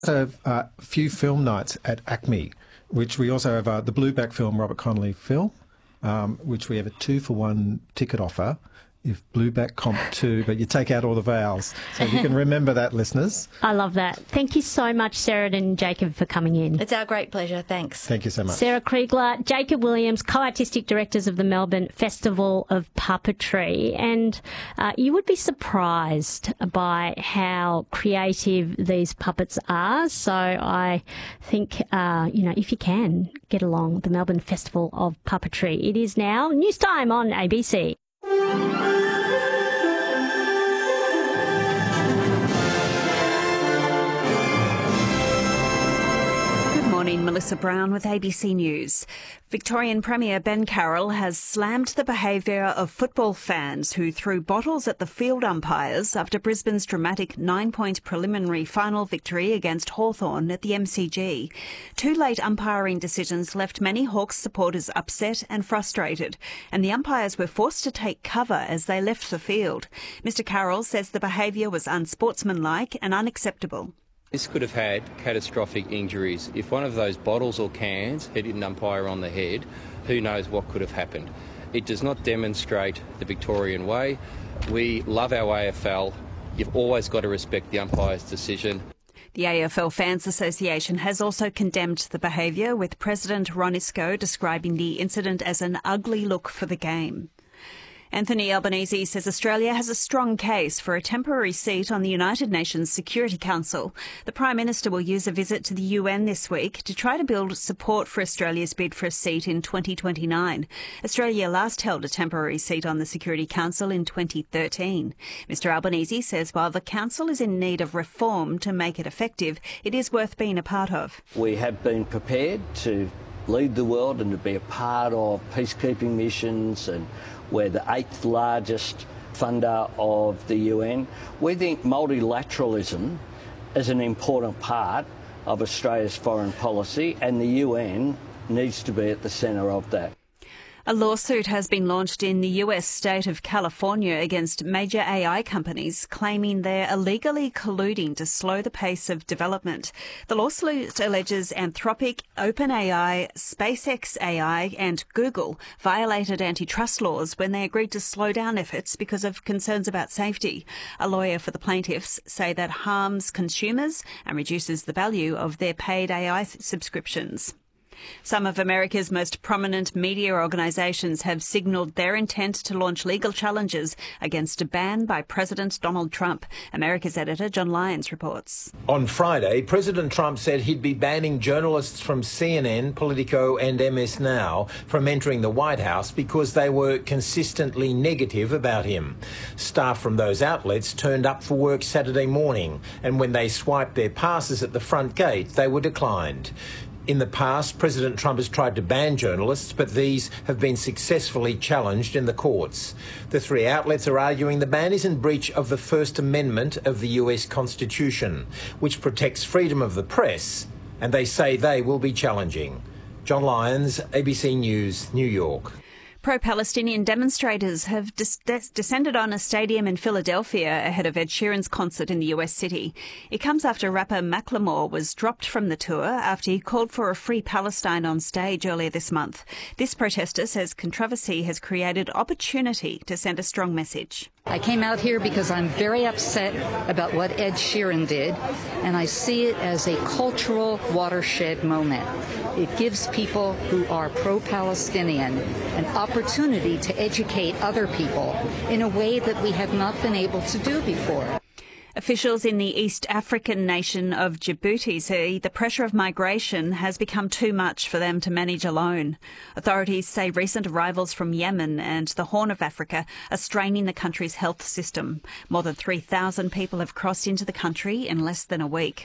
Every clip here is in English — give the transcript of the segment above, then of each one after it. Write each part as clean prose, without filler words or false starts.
have a few film nights at ACME, which we also have the Blueback film, Robert Connolly film, which we have a 2-for-1 ticket offer. If Blueback comp 2, but you take out all the vowels. So you can remember that, listeners. I love that. Thank you so much, Sarah and Jacob, for coming in. It's our great pleasure. Thanks. Thank you so much. Sarah Kriegler, Jacob Williams, co-artistic directors of the Melbourne Festival of Puppetry. And you would be surprised by how creative these puppets are. So I think, if you can, get along the Melbourne Festival of Puppetry. It is now news time on ABC. Melissa Brown with ABC News. Victorian Premier Ben Carroll has slammed the behaviour of football fans who threw bottles at the field umpires after Brisbane's dramatic 9-point preliminary final victory against Hawthorn at the MCG. Two late umpiring decisions left many Hawks supporters upset and frustrated, and the umpires were forced to take cover as they left the field. Mr Carroll says the behaviour was unsportsmanlike and unacceptable. This could have had catastrophic injuries. If one of those bottles or cans had hit an umpire on the head, who knows what could have happened. It does not demonstrate the Victorian way. We love our AFL. You've always got to respect the umpire's decision. The AFL Fans Association has also condemned the behaviour, with President Ron Isco describing the incident as an ugly look for the game. Anthony Albanese says Australia has a strong case for a temporary seat on the United Nations Security Council. The Prime Minister will use a visit to the UN this week to try to build support for Australia's bid for a seat in 2029. Australia last held a temporary seat on the Security Council in 2013. Mr Albanese says while the Council is in need of reform to make it effective, it is worth being a part of. We have been prepared to lead the world and to be a part of peacekeeping missions, and we're the 8th largest funder of the UN. We think multilateralism is an important part of Australia's foreign policy, and the UN needs to be at the centre of that. A lawsuit has been launched in the US state of California against major AI companies, claiming they're illegally colluding to slow the pace of development. The lawsuit alleges Anthropic, OpenAI, SpaceX AI and Google violated antitrust laws when they agreed to slow down efforts because of concerns about safety. A lawyer for the plaintiffs say that harms consumers and reduces the value of their paid AI subscriptions. Some of America's most prominent media organisations have signalled their intent to launch legal challenges against a ban by President Donald Trump. America's editor John Lyons reports. On Friday, President Trump said he'd be banning journalists from CNN, Politico and MS Now from entering the White House because they were consistently negative about him. Staff from those outlets turned up for work Saturday morning, and when they swiped their passes at the front gate, they were declined. In the past, President Trump has tried to ban journalists, but these have been successfully challenged in the courts. The three outlets are arguing the ban is in breach of the First Amendment of the US Constitution, which protects freedom of the press, and they say they will be challenging. John Lyons, ABC News, New York. Pro-Palestinian demonstrators have descended on a stadium in Philadelphia ahead of Ed Sheeran's concert in the US city. It comes after rapper Macklemore was dropped from the tour after he called for a free Palestine on stage earlier this month. This protester says controversy has created opportunity to send a strong message. I came out here because I'm very upset about what Ed Sheeran did, and I see it as a cultural watershed moment. It gives people who are pro-Palestinian an opportunity to educate other people in a way that we have not been able to do before. Officials in the East African nation of Djibouti say the pressure of migration has become too much for them to manage alone. Authorities say recent arrivals from Yemen and the Horn of Africa are straining the country's health system. More than 3,000 people have crossed into the country in less than a week.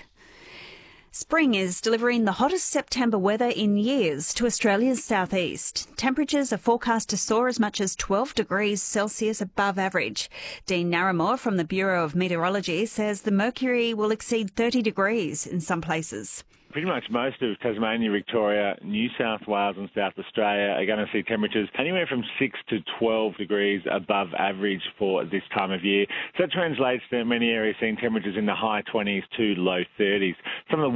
Spring is delivering the hottest September weather in years to Australia's southeast. Temperatures are forecast to soar as much as 12 degrees Celsius above average. Dean Narramore from the Bureau of Meteorology says the mercury will exceed 30 degrees in some places. Pretty much most of Tasmania, Victoria, New South Wales and South Australia are going to see temperatures anywhere from 6 to 12 degrees above average for this time of year. So that translates to many areas seeing temperatures in the high 20s to low 30s. Some of the